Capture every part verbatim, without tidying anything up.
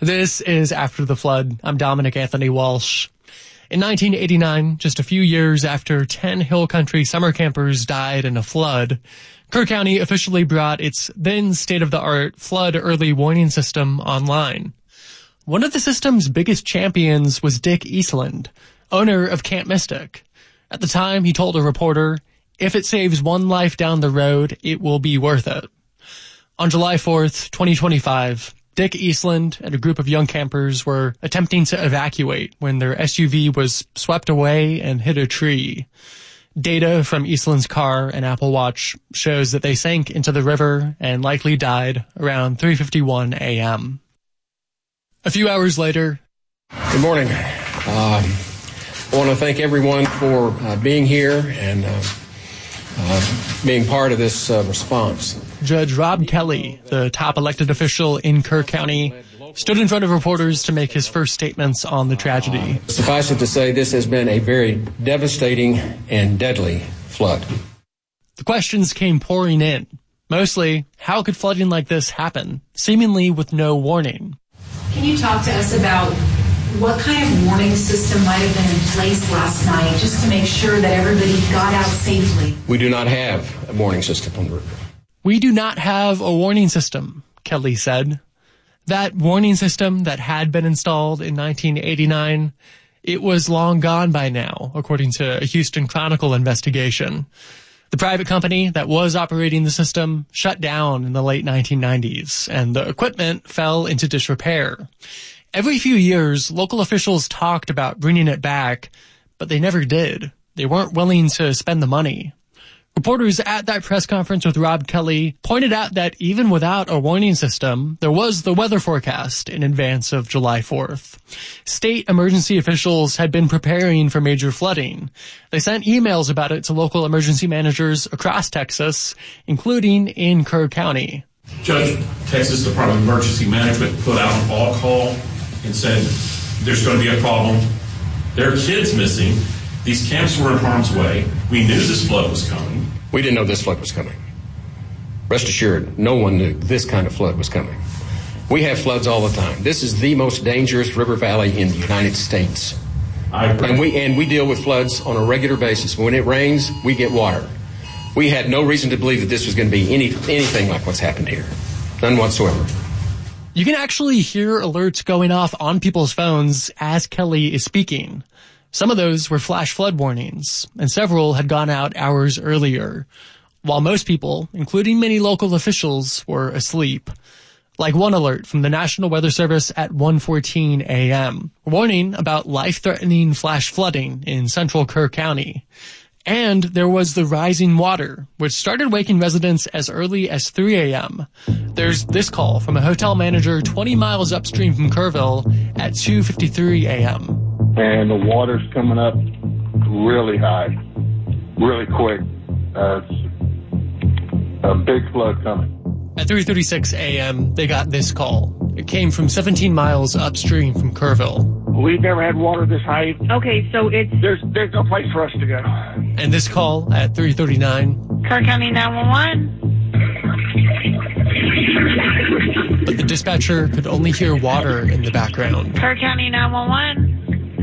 This is After the Flood. I'm Dominic Anthony Walsh. In nineteen eighty-nine, just a few years after ten Hill Country summer campers died in a flood, Kerr County officially brought its then state-of-the-art flood early warning system online. One of the system's biggest champions was Dick Eastland, owner of Camp Mystic. At the time, he told a reporter, "If it saves one life down the road, it will be worth it." On July fourth, twenty twenty-five, Dick Eastland and a group of young campers were attempting to evacuate when their S U V was swept away and hit a tree. Data from Eastland's car and Apple Watch shows that they sank into the river and likely died around three fifty-one a.m. A few hours later... Good morning. Um, I want to thank everyone for uh, being here and uh, uh, being part of this uh, response. Judge Rob Kelly, the top elected official in Kerr County, stood in front of reporters to make his first statements on the tragedy. Uh, suffice it to say, this has been a very devastating and deadly flood. The questions came pouring in. Mostly, how could flooding like this happen, seemingly with no warning? Can you talk to us about what kind of warning system might have been in place last night just to make sure that everybody got out safely? We do not have a warning system on the river. We do not have a warning system, Kelly said. That warning system that had been installed in nineteen eighty-nine, it was long gone by now, according to a Houston Chronicle investigation. The private company that was operating the system shut down in the late nineteen nineties, and the equipment fell into disrepair. Every few years, local officials talked about bringing it back, but they never did. They weren't willing to spend the money. Reporters at that press conference with Rob Kelly pointed out that even without a warning system, there was the weather forecast in advance of July fourth. State emergency officials had been preparing for major flooding. They sent emails about it to local emergency managers across Texas, including in Kerr County. Judge, Texas Department of Emergency Management put out an all call and said there's going to be a problem. There are kids missing. These camps were in harm's way. We knew this flood was coming. We didn't know this flood was coming. Rest assured, no one knew this kind of flood was coming. We have floods all the time. This is the most dangerous river valley in the United States. I agree. And we, and we deal with floods on a regular basis. When it rains, we get water. We had no reason to believe that this was going to be any, anything like what's happened here. None whatsoever. You can actually hear alerts going off on people's phones as Kelly is speaking. Some of those were flash flood warnings, and several had gone out hours earlier, while most people, including many local officials, were asleep. Like one alert from the National Weather Service at one fourteen a.m., warning about life-threatening flash flooding in central Kerr County. And there was the rising water, which started waking residents as early as three a.m. There's this call from a hotel manager twenty miles upstream from Kerrville at two fifty-three a.m. And the water's coming up really high, really quick. Uh, it's a big flood coming. At three thirty-six a.m., they got this call. It came from seventeen miles upstream from Kerrville. We've never had water this high. Okay, so it's... There's there's no place for us to go. And this call at three thirty-nine. Kerr County nine one one. But the dispatcher could only hear water in the background. Kerr County nine one one.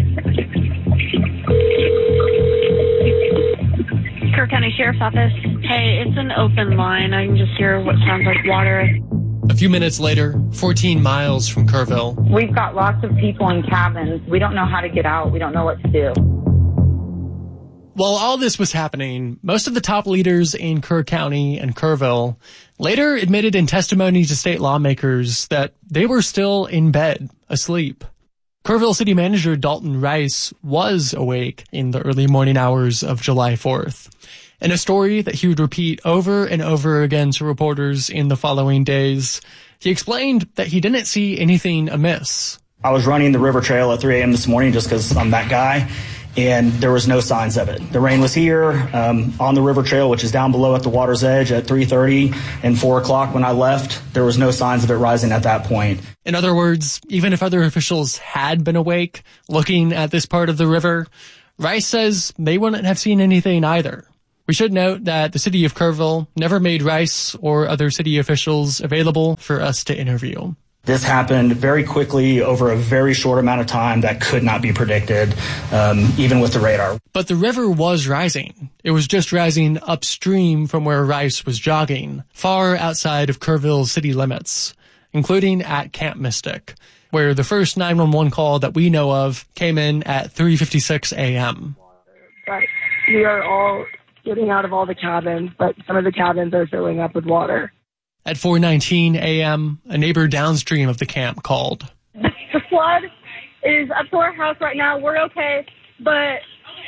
Kerr County Sheriff's Office. Hey, it's an open line. I can just hear what sounds like water. A few minutes later, fourteen miles from Kerrville. We've got lots of people in cabins. We don't know how to get out. We don't know what to do. While all this was happening, most of the top leaders in Kerr County and Kerrville later admitted in testimony to state lawmakers that they were still in bed, asleep. Kerrville City Manager Dalton Rice was awake in the early morning hours of July fourth. In a story that he would repeat over and over again to reporters in the following days, he explained that he didn't see anything amiss. I was running the river trail at three a.m. this morning just because I'm that guy, and there was no signs of it. The rain was here um, on the river trail, which is down below at the water's edge at three thirty and four o'clock when I left. There was no signs of it rising at that point. In other words, even if other officials had been awake looking at this part of the river, Rice says they wouldn't have seen anything either. We should note that the city of Kerrville never made Rice or other city officials available for us to interview. This happened very quickly over a very short amount of time that could not be predicted, um, even with the radar. But the river was rising. It was just rising upstream from where Rice was jogging, far outside of Kerrville's city limits, including at Camp Mystic, where the first nine one one call that we know of came in at three fifty-six a.m. But we are all getting out of all the cabins, but some of the cabins are filling up with water. At four nineteen a.m., a neighbor downstream of the camp called. The flood is up to our house right now. We're okay, but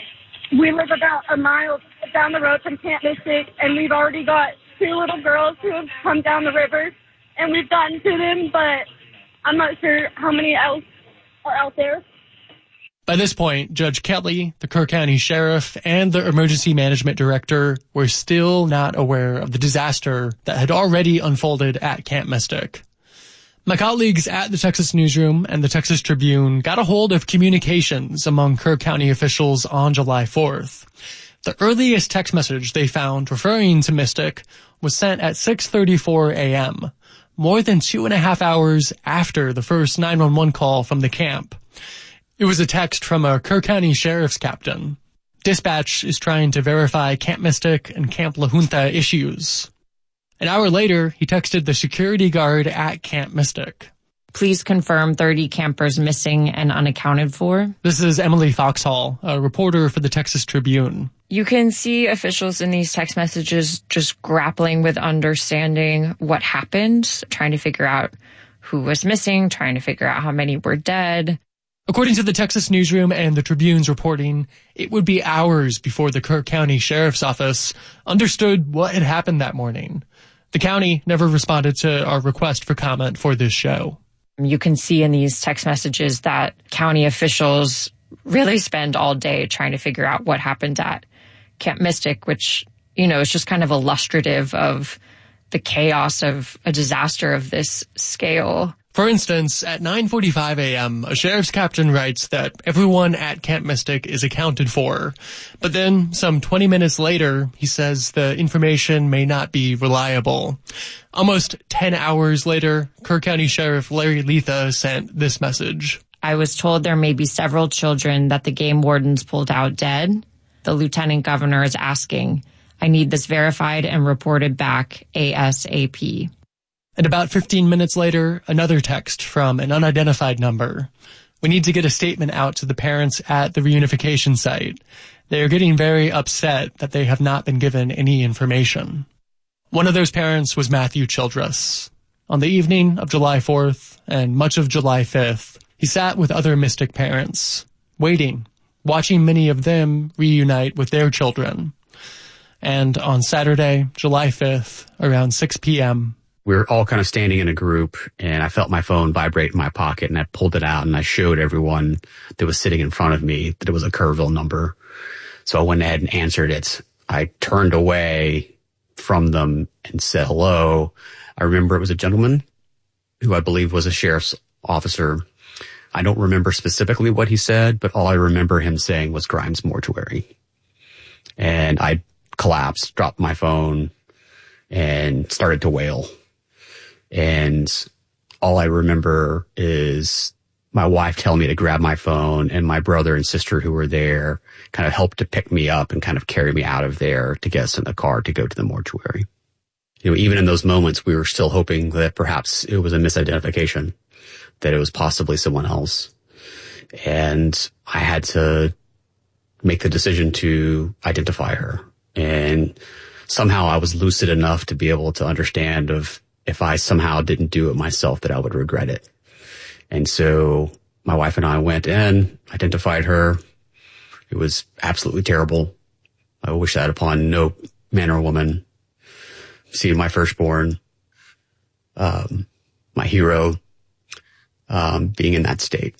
we live about a mile down the road from Camp Mystic, and we've already got two little girls who have come down the river, and we've gotten to them, but I'm not sure how many else are out there. By this point, Judge Kelly, the Kerr County Sheriff, and the Emergency Management Director were still not aware of the disaster that had already unfolded at Camp Mystic. My colleagues at the Texas Newsroom and the Texas Tribune got a hold of communications among Kerr County officials on July fourth. The earliest text message they found referring to Mystic was sent at six thirty-four a.m., more than two and a half hours after the first nine one one call from the camp. It was a text from a Kerr County Sheriff's captain. Dispatch is trying to verify Camp Mystic and Camp La Junta issues. An hour later, he texted the security guard at Camp Mystic. Please confirm thirty campers missing and unaccounted for. This is Emily Foxhall, a reporter for the Texas Tribune. You can see officials in these text messages just grappling with understanding what happened, trying to figure out who was missing, trying to figure out how many were dead. According to the Texas Newsroom and the Tribune's reporting, it would be hours before the Kerr County Sheriff's Office understood what had happened that morning. The county never responded to our request for comment for this show. You can see in these text messages that county officials really spend all day trying to figure out what happened at Camp Mystic, which, you know, is just kind of illustrative of the chaos of a disaster of this scale. For instance, at nine forty-five a.m., a sheriff's captain writes that everyone at Camp Mystic is accounted for. But then, some twenty minutes later, he says the information may not be reliable. Almost ten hours later, Kerr County Sheriff Larry Letha sent this message. I was told there may be several children that the game wardens pulled out dead. The lieutenant governor is asking. I need this verified and reported back ASAP. And about fifteen minutes later, another text from an unidentified number. We need to get a statement out to the parents at the reunification site. They are getting very upset that they have not been given any information. One of those parents was Matthew Childress. On the evening of July fourth and much of July fifth, he sat with other Mystic parents, waiting, watching many of them reunite with their children. And on Saturday, July fifth, around six p.m., we were all kind of standing in a group, and I felt my phone vibrate in my pocket, and I pulled it out, and I showed everyone that was sitting in front of me that it was a Kerrville number. So I went ahead and answered it. I turned away from them and said hello. I remember it was a gentleman who I believe was a sheriff's officer. I don't remember specifically what he said, but all I remember him saying was Grimes Mortuary. And I collapsed, dropped my phone, and started to wail. And all I remember is my wife telling me to grab my phone, and my brother and sister who were there kind of helped to pick me up and kind of carry me out of there to get us in the car to go to the mortuary. You know, even in those moments, we were still hoping that perhaps it was a misidentification, that it was possibly someone else. And I had to make the decision to identify her. And somehow I was lucid enough to be able to understand of if I somehow didn't do it myself, that I would regret it. And so my wife and I went in, identified her. It was absolutely terrible. I wish that upon no man or woman. Seeing my firstborn, um, my hero, um, being in that state.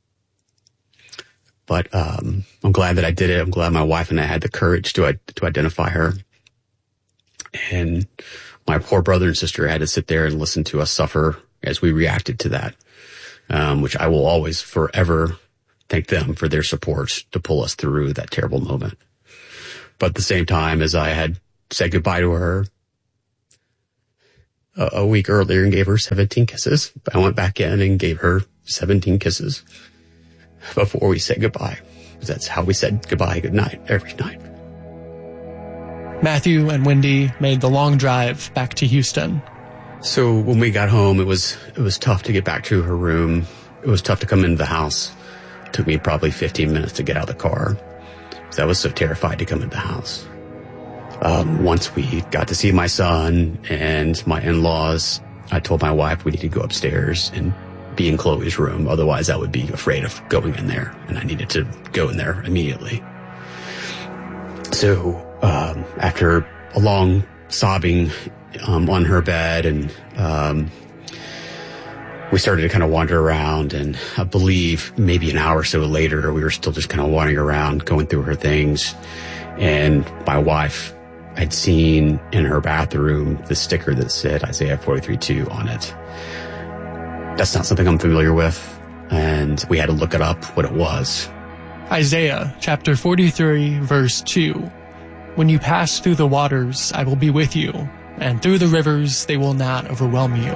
But um, I'm glad that I did it. I'm glad my wife and I had the courage to to identify her. And my poor brother and sister had to sit there and listen to us suffer as we reacted to that, um, which I will always forever thank them for their support to pull us through that terrible moment. But at the same time, as I had said goodbye to her, a, a week earlier and gave her seventeen kisses. I went back in and gave her seventeen kisses before we said goodbye. That's how we said goodbye, good night, every night. Matthew and Wendy made the long drive back to Houston. So when we got home, it was it was tough to get back to her room. It was tough to come into the house. It took me probably fifteen minutes to get out of the car because I was so terrified to come into the house. Um, once we got to see my son and my in-laws, I told my wife we need to go upstairs and be in Chloe's room. Otherwise, I would be afraid of going in there, and I needed to go in there immediately. So um, after a long sobbing um, on her bed, and um, we started to kind of wander around, and I believe maybe an hour or so later, we were still just kind of wandering around, going through her things, and my wife had seen in her bathroom the sticker that said Isaiah forty-three two on it. That's not something I'm familiar with, and we had to look it up what it was. Isaiah chapter forty-three, verse two. When you pass through the waters, I will be with you, and through the rivers, they will not overwhelm you.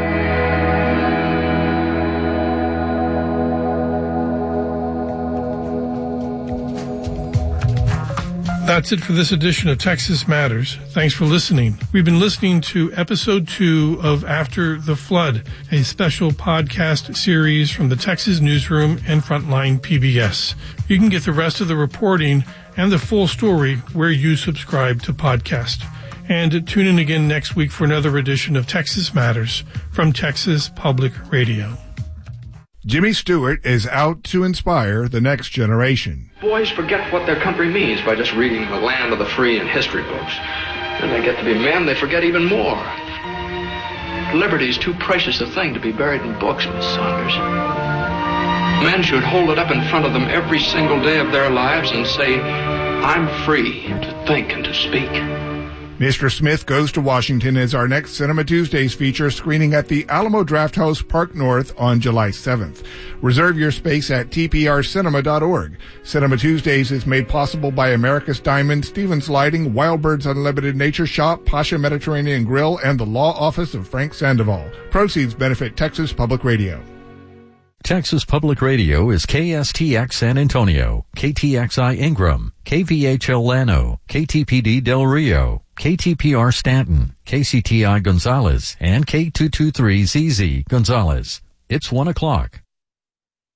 That's it for this edition of Texas Matters. Thanks for listening. We've been listening to episode two of After the Flood, a special podcast series from the Texas Newsroom and Frontline P B S. You can get the rest of the reporting and the full story where you subscribe to podcast. And tune in again next week for another edition of Texas Matters from Texas Public Radio. Jimmy Stewart is out to inspire the next generation. Boys forget what their country means by just reading The Land of the Free and history books. When they get to be men, they forget even more. Liberty's too precious a thing to be buried in books, Miss Saunders. Men should hold it up in front of them every single day of their lives and say, I'm free to think and to speak. Mister Smith Goes to Washington is our next Cinema Tuesdays feature, screening at the Alamo Drafthouse Park North on July seventh. Reserve your space at T P R cinema dot org. Cinema Tuesdays is made possible by America's Diamond, Stevens Lighting, Wild Birds Unlimited Nature Shop, Pasha Mediterranean Grill, and the Law Office of Frank Sandoval. Proceeds benefit Texas Public Radio. Texas Public Radio is K S T X San Antonio, K T X I Ingram, K V H L Llano, K T P D Del Rio, K T P R Stanton, K C T I Gonzales, and K two two three Z Z Gonzales. It's one o'clock.